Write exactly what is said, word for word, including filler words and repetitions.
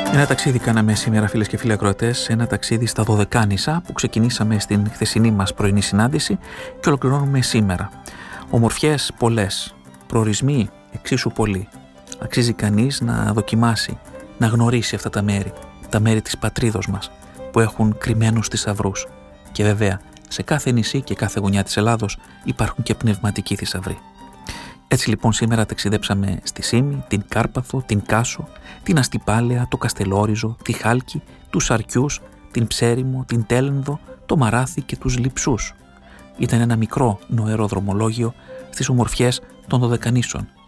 Ένα ταξίδι κάναμε σήμερα, φίλες και φίλοι ακροατές, ένα ταξίδι στα Δωδεκάνησα που ξεκινήσαμε στην χθεσινή μας πρωινή συνάντηση και ολοκληρώνουμε σήμερα. Ομορφιές πολλές, προορισμοί εξίσου πολλοί. Αξίζει κανείς να δοκιμάσει, να γνωρίσει αυτά τα μέρη, τα μέρη της πατρίδος μας που έχουν κρυμμένους θησαυρούς. Και βέβαια, σε κάθε νησί και κάθε γωνιά της Ελλάδος υπάρχουν και πνευματικοί θησαυροί. Έτσι λοιπόν σήμερα ταξιδέψαμε στη Σύμη, την Κάρπαθο, την Κάσο, την Αστυπάλαια, το Καστελόριζο, τη Χάλκη, τους Αρκιούς, την Ψέριμο, την Τέλενδο, το Μαράθι και τους Λειψούς. Ήταν ένα μικρό νοερό δρομολόγιο στις ομορφιές των Δωδεκανήσων